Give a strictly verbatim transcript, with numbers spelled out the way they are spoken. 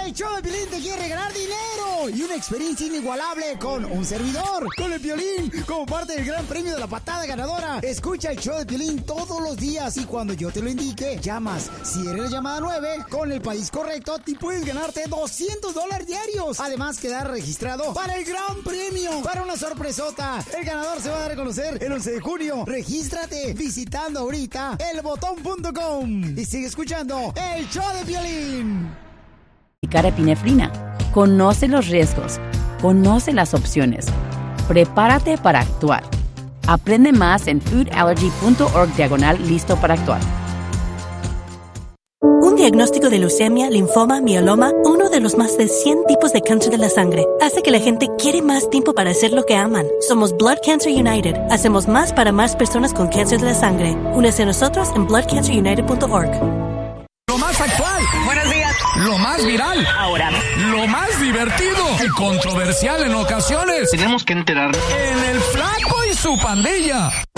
El show de Piolín te quiere regalar dinero y una experiencia inigualable con un servidor, con el Piolín, como parte del gran premio de la patada ganadora. Escucha el show de Piolín todos los días y cuando yo te lo indique, llamas. Si eres la llamada nueve, con el país correcto, te puedes ganarte doscientos dólares diarios. Además, quedar registrado para el gran premio, para una sorpresota. El ganador se va a dar a conocer el once de junio. Regístrate visitando ahorita el botón punto com y sigue escuchando el show de Piolín. Epinefrina. Conoce los riesgos. Conoce las opciones. Prepárate para actuar. Aprende más en foodallergy.org diagonal listo para actuar. Un diagnóstico de leucemia, linfoma, mieloma, uno de los más de cien tipos de cáncer de la sangre, hace que la gente quiere más tiempo para hacer lo que aman. Somos Blood Cancer United. Hacemos más para más personas con cáncer de la sangre. Únese a nosotros en blood cancer united punto org. Lo más actual. Buenos días. Lo más viral. Ahora. Lo más divertido y controversial en ocasiones. Tenemos que enterar. En El Flaco y su pandilla.